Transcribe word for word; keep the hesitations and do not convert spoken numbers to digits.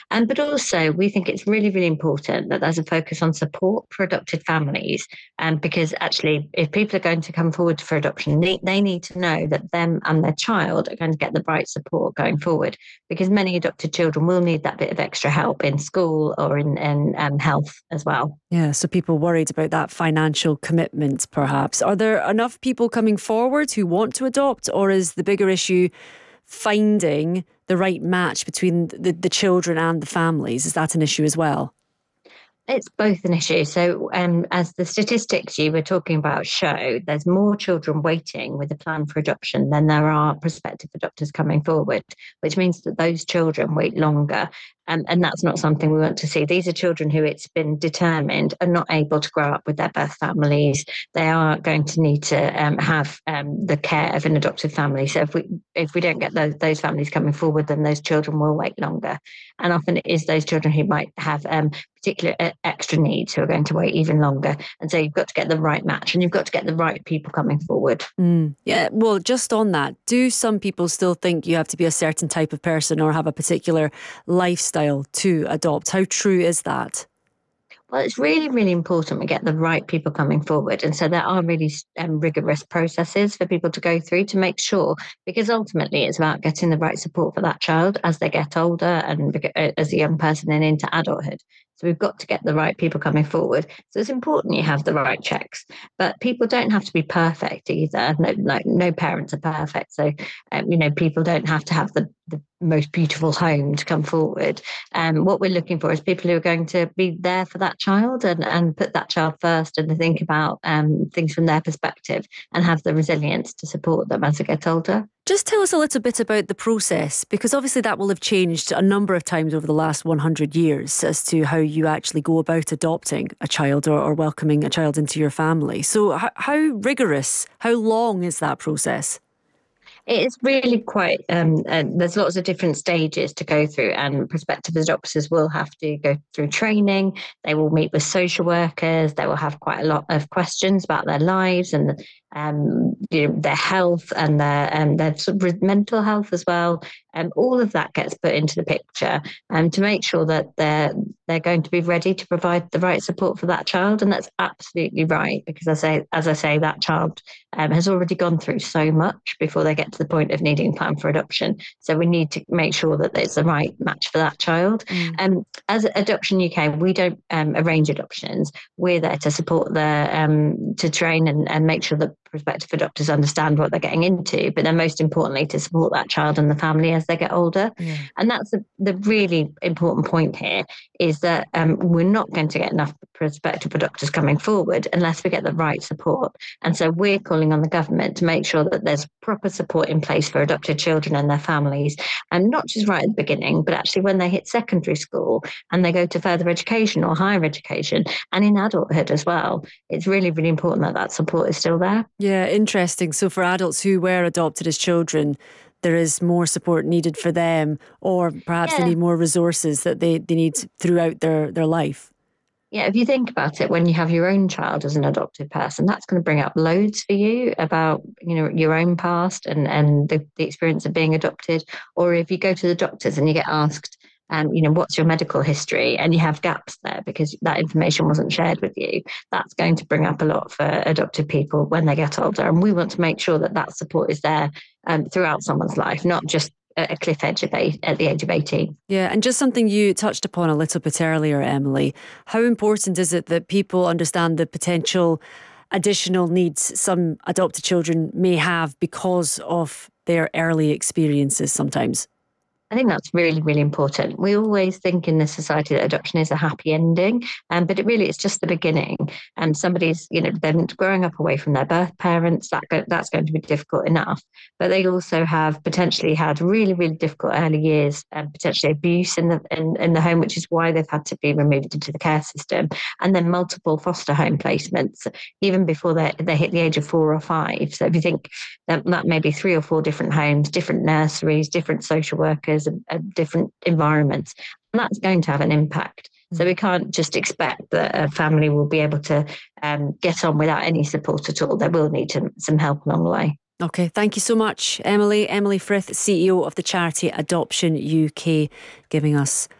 Um, but also, we think it's really, really important that there's a focus on support for adopted families. Um, because actually, if people are going to come forward for adoption, they, they need to know that them and their child are going to get the right support going forward. Because many adopted children will need that bit of extra help in school or in, in um, health as well. Yeah, so people worried about that financial commitment, perhaps. Are there enough people coming forward who want to adopt, or is the bigger issue finding the right match between the, the children and the families? Is that an issue as well? It's both an issue. So, um, as the statistics you were talking about show, there's more children waiting with a plan for adoption than there are prospective adopters coming forward, which means that those children wait longer. Um, and that's not something we want to see. These are children who it's been determined are not able to grow up with their birth families. They are going to need to um, have um, the care of an adopted family. So if we if we don't get those, those families coming forward, then those children will wait longer. And often it is those children who might have um, particular uh, extra needs who are going to wait even longer. And so you've got to get the right match and you've got to get the right people coming forward. Mm. Yeah, well, just on that, do some people still think you have to be a certain type of person or have a particular lifestyle to adopt? How true is that? Well, it's really, really important we get the right people coming forward. And so there are really um, rigorous processes for people to go through to make sure, because ultimately it's about getting the right support for that child as they get older and as a young person and into adulthood. So we've got to get the right people coming forward. So it's important you have the right checks, but people don't have to be perfect either. No, no, no parents are perfect. So, um, you know, people don't have to have the, the most beautiful home to come forward. Um, what we're looking for is people who are going to be there for that child and, and put that child first and to think about um, things from their perspective and have the resilience to support them as they get older. Just tell us a little bit about the process, because obviously that will have changed a number of times over the last one hundred years as to how you actually go about adopting a child or, or welcoming a child into your family. So how, how rigorous, how long is that process? It's really quite, um, uh, there's lots of different stages to go through, and prospective adopters will have to go through training. They will meet with social workers. They will have quite a lot of questions about their lives and um, you know, their health and their, um, their sort of mental health as well. And um, all of that gets put into the picture um, to make sure that they're, they're going to be ready to provide the right support for that child. And that's absolutely right, because as I, as I say, that child um, has already gone through so much before they get to the point of needing a plan for adoption. So we need to make sure that it's the right match for that child. Mm. Um, as Adoption U K, we don't um, arrange adoptions. We're there to support the, um, to train and, and make sure that prospective adopters understand what they're getting into, but then most importantly to support that child and the family as they get older. Yeah. And that's the, the really important point here, is that um, we're not going to get enough prospective adopters coming forward unless we get the right support. And so we're calling on the government to make sure that there's proper support in place for adopted children and their families, and not just right at the beginning, but actually when they hit secondary school and they go to further education or higher education and in adulthood as well. It's really, really important that that support is still there. Yeah, interesting. So for adults who were adopted as children, there is more support needed for them, or perhaps yeah. they need more resources that they, they need throughout their, their life. Yeah, if you think about it, when you have your own child as an adopted person, that's going to bring up loads for you about, you know, your own past and, and the, the experience of being adopted. Or if you go to the doctors and you get asked, Um, you know, what's your medical history? And you have gaps there because that information wasn't shared with you. That's going to bring up a lot for adopted people when they get older. And we want to make sure that that support is there um, throughout someone's life, not just at a cliff edge of eight, at the age of eighteen. Yeah, and just something you touched upon a little bit earlier, Emily. How important is it that people understand the potential additional needs some adopted children may have because of their early experiences sometimes? I think that's really, really important. We always think in this society that adoption is a happy ending, um, but it really is just the beginning. And um, somebody's, you know, then growing up away from their birth parents, that go, that's going to be difficult enough. But they also have potentially had really, really difficult early years and potentially abuse in the in, in the home, which is why they've had to be removed into the care system. And then multiple foster home placements, even before they, they hit the age of four or five. So if you think that, that may be three or four different homes, different nurseries, different social workers, and, and different environments, and that's going to have an impact. So we can't just expect that a family will be able to um, get on without any support at all. They will need to, some help along the way. Okay, thank you so much, Emily. Emily Frith, C E O of the charity Adoption U K, giving us